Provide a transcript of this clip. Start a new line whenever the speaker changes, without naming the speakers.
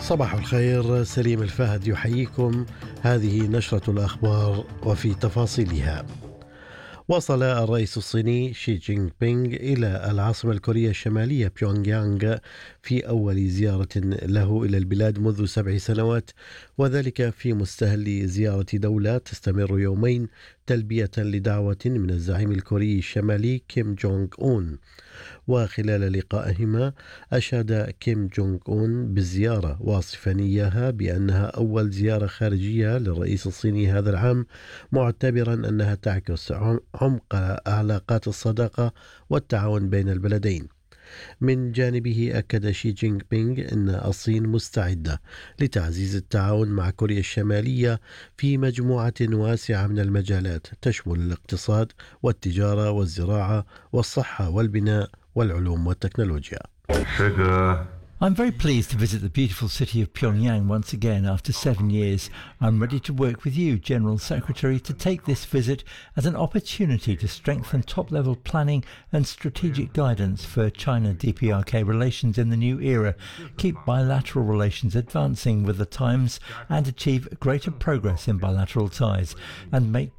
صباح الخير. سليم الفهد يحييكم. هذه نشرة الأخبار وفي تفاصيلها. وصل الرئيس الصيني شي جين بينغ إلى العاصمة الكورية الشمالية بيونغ يانغ في أول زيارة له إلى البلاد منذ 7 سنوات، وذلك في مستهل زيارة دولة تستمر يومين تلبية لدعوة من الزعيم الكوري الشمالي كيم جونغ أون. وخلال لقائهما أشاد كيم جونغ أون بالزيارة، واصفا إياها بأنها أول زيارة خارجية للرئيس الصيني هذا العام، معتبرا أنها تعكس عمق علاقات الصداقة والتعاون بين البلدين. من جانبه أكد شي جين بينغ أن الصين مستعدة لتعزيز التعاون مع كوريا الشمالية في مجموعة واسعة من المجالات تشمل الاقتصاد والتجارة والزراعة والصحة والبناء والعلوم والتكنولوجيا.
I'm very pleased to visit the beautiful city of Pyongyang once again after 7 years. I'm ready to work with you, General Secretary, to take this visit as an opportunity to strengthen top-level planning and strategic guidance for China-DPRK relations in the new era, keep bilateral relations advancing with the times and achieve greater progress in bilateral ties, and make